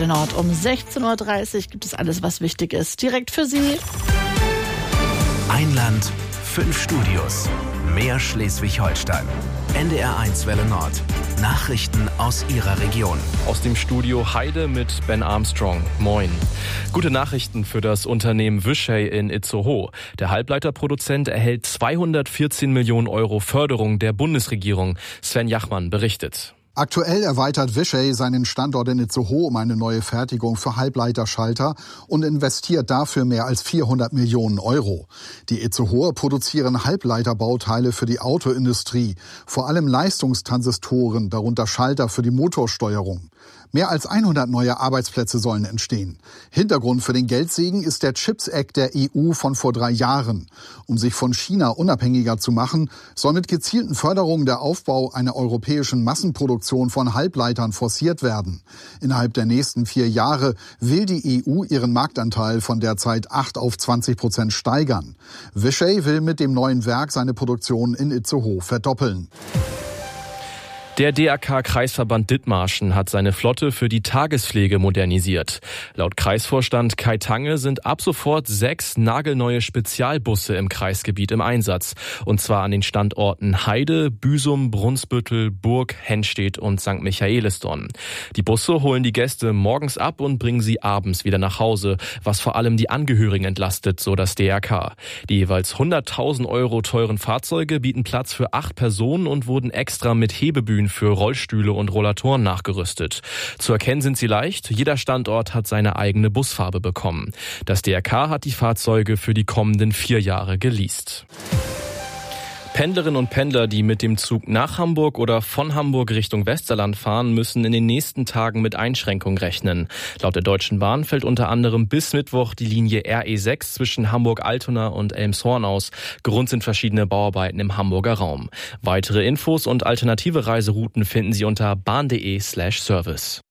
Welle Nord. Um 16.30 Uhr gibt es alles, was wichtig ist. Direkt für Sie. Ein Land, 5 Studios. Mehr Schleswig-Holstein. NDR1 Welle Nord. Nachrichten aus Ihrer Region. Aus dem Studio Heide mit Ben Armstrong. Moin. Gute Nachrichten für das Unternehmen Vishay in Itzehoe. Der Halbleiterproduzent erhält 214 Millionen Euro Förderung der Bundesregierung. Sven Jachmann berichtet. Aktuell erweitert Vishay seinen Standort in Itzehoe um eine neue Fertigung für Halbleiterschalter und investiert dafür mehr als 400 Millionen Euro. Die Itzehoer produzieren Halbleiterbauteile für die Autoindustrie, vor allem Leistungstransistoren, darunter Schalter für die Motorsteuerung. Mehr als 100 neue Arbeitsplätze sollen entstehen. Hintergrund für den Geldsegen ist der Chips Act der EU von vor 3 Jahren. Um sich von China unabhängiger zu machen, soll mit gezielten Förderungen der Aufbau einer europäischen Massenproduktion von Halbleitern forciert werden. Innerhalb der nächsten 4 Jahre will die EU ihren Marktanteil von derzeit 8 auf 20% steigern. Vishay will mit dem neuen Werk seine Produktion in Itzehoe verdoppeln. Der DRK-Kreisverband Dithmarschen hat seine Flotte für die Tagespflege modernisiert. Laut Kreisvorstand Kai Tange sind ab sofort 6 nagelneue Spezialbusse im Kreisgebiet im Einsatz. Und zwar an den Standorten Heide, Büsum, Brunsbüttel, Burg, Henstedt und St. Michaelisdonn. Die Busse holen die Gäste morgens ab und bringen sie abends wieder nach Hause, was vor allem die Angehörigen entlastet, so das DRK. Die jeweils 100.000 Euro teuren Fahrzeuge bieten Platz für 8 Personen und wurden extra mit Hebebühnen für Rollstühle und Rollatoren nachgerüstet. Zu erkennen sind sie leicht. Jeder Standort hat seine eigene Busfarbe bekommen. Das DRK hat die Fahrzeuge für die kommenden 4 Jahre geleast. Pendlerinnen und Pendler, die mit dem Zug nach Hamburg oder von Hamburg Richtung Westerland fahren, müssen in den nächsten Tagen mit Einschränkungen rechnen. Laut der Deutschen Bahn fällt unter anderem bis Mittwoch die Linie RE6 zwischen Hamburg-Altona und Elmshorn aus. Grund sind verschiedene Bauarbeiten im Hamburger Raum. Weitere Infos und alternative Reiserouten finden Sie unter bahn.de/service.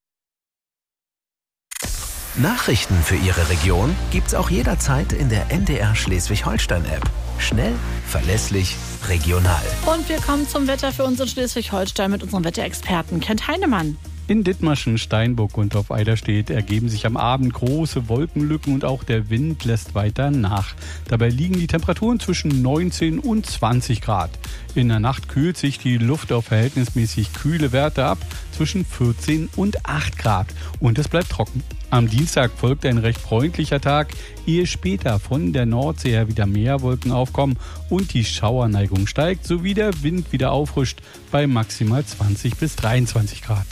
Nachrichten für Ihre Region gibt's auch jederzeit in der NDR Schleswig-Holstein-App. Schnell, verlässlich, regional. Und wir kommen zum Wetter für uns in Schleswig-Holstein mit unserem Wetterexperten Kent Heinemann. In Dithmarschen, Steinburg und auf Eiderstedt ergeben sich am Abend große Wolkenlücken und auch der Wind lässt weiter nach. Dabei liegen die Temperaturen zwischen 19 und 20 Grad. In der Nacht kühlt sich die Luft auf verhältnismäßig kühle Werte ab, zwischen 14 und 8 Grad. Und es bleibt trocken. Am Dienstag folgt ein recht freundlicher Tag, ehe später von der Nordsee her wieder mehr Wolken aufkommen und die Schauerneigung steigt, sowie der Wind wieder auffrischt bei maximal 20 bis 23 Grad.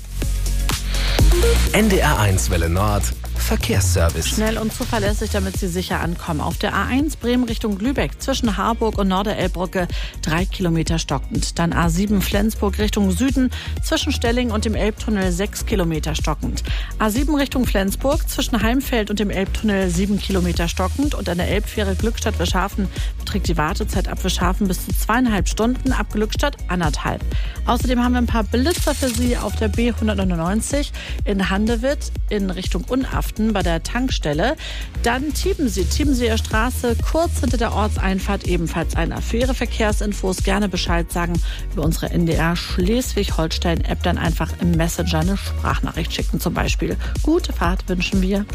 NDR1 Welle Nord. Verkehrsservice. Schnell und zuverlässig, damit Sie sicher ankommen. Auf der A1 Bremen Richtung Lübeck zwischen Harburg und Norderelbbrücke 3 Kilometer stockend. Dann A7 Flensburg Richtung Süden zwischen Stelling und dem Elbtunnel 6 Kilometer stockend. A7 Richtung Flensburg zwischen Heimfeld und dem Elbtunnel 7 Kilometer stockend. Und an der Elbfähre Glückstadt-Wischhafen beträgt die Wartezeit ab Wischhafen bis zu 2,5 Stunden, ab Glückstadt 1,5. Außerdem haben wir ein paar Blitzer für Sie auf der B199 in Handewitt in Richtung Unaften bei der Tankstelle. Dann Tiebenseer Straße, kurz hinter der Ortseinfahrt ebenfalls einer. Für Ihre Verkehrsinfos gerne Bescheid sagen über unsere NDR Schleswig-Holstein-App, dann einfach im Messenger eine Sprachnachricht schicken zum Beispiel. Gute Fahrt wünschen wir.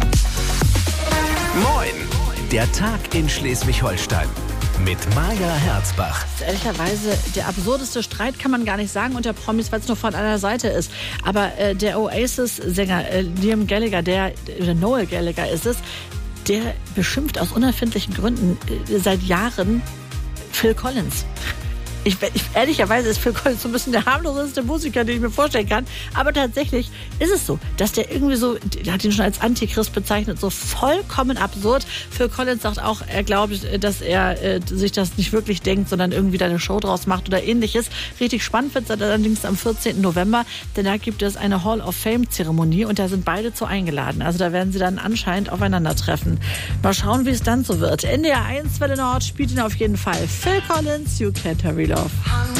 Moin! Der Tag in Schleswig-Holstein. Mit Maja Herzbach. Das ist ehrlicherweise der absurdeste Streit, kann man gar nicht sagen, unter Promis, weil es nur von einer Seite ist. Aber der Oasis-Sänger Liam Gallagher, Noel Gallagher ist es, der beschimpft aus unerfindlichen Gründen seit Jahren Phil Collins. Ehrlicherweise ist Phil Collins so ein bisschen der harmloseste Musiker, den ich mir vorstellen kann. Aber tatsächlich ist es so, dass der irgendwie so, der hat ihn schon als Antichrist bezeichnet, so vollkommen absurd. Phil Collins sagt auch, er glaubt, dass er sich das nicht wirklich denkt, sondern irgendwie da eine Show draus macht oder ähnliches. Richtig spannend wird es allerdings am 14. November, denn da gibt es eine Hall of Fame-Zeremonie und da sind beide zu eingeladen. Also da werden sie dann anscheinend aufeinandertreffen. Mal schauen, wie es dann so wird. NDR1 Welle Nord spielt ihn auf jeden Fall. Phil Collins, You Can't Hurry Love.